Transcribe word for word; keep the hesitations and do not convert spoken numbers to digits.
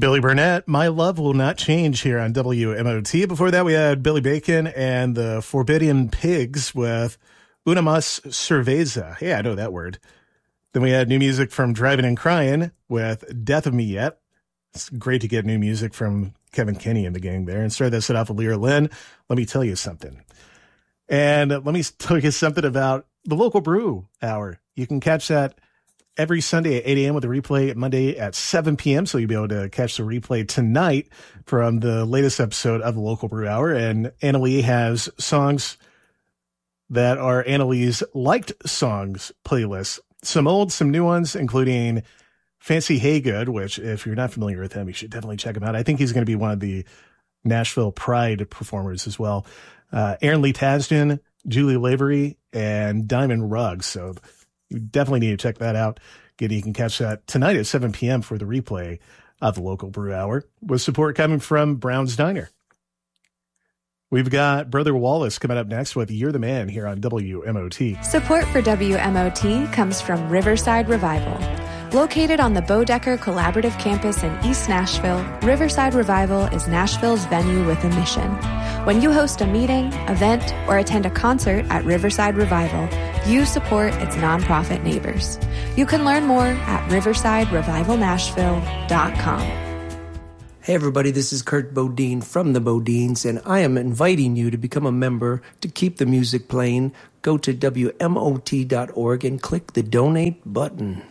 Billy Burnett, My Love Will Not Change here on W M O T. Before that, we had Billy Bacon and the Forbidden Pigs with Una Mas Cerveza. Yeah, I know that word. Then we had new music from Driving and Crying with Death of Me Yet. It's great to get new music from Kevin Kenny and the gang there. And started that set off with Lyra Lynn. Let me tell you something. And let me tell you something about the Local Brew Hour. You can catch that every Sunday at eight a.m. with a replay Monday at seven p.m. So you'll be able to catch the replay tonight from the latest episode of the Local Brew Hour. And Annalee has songs that are Annalee's liked songs playlist. Some old, some new ones, including Fancy Haygood, which if you're not familiar with him, you should definitely check him out. I think he's going to be one of the Nashville Pride performers as well. Uh, Aaron Lee Tasden, Julie Lavery, and Diamond Ruggs. So you definitely need to check that out. Again, you can catch that tonight at seven p.m. for the replay of the Local Brew Hour, with support coming from Brown's Diner. We've got Brother Wallace coming up next with You're the Man here on W M O T. Support for W M O T comes from Riverside Revival. Located on the Bodecker Collaborative Campus in East Nashville, Riverside Revival is Nashville's venue with a mission. When you host a meeting, event, or attend a concert at Riverside Revival, you support its nonprofit neighbors. You can learn more at riverside revival nashville dot com. Hey everybody, this is Kurt Bodine from the Bodines, and I am inviting you to become a member to keep the music playing. Go to W M O T dot org and click the donate button.